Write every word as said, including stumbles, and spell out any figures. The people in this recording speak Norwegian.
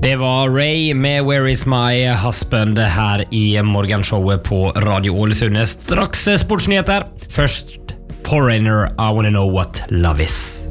Det var Ray med Where is my husband her i morgenshowet på Radio Ålesund. Straks sportsnyheter. Først Foreigner, I wanna know what love is.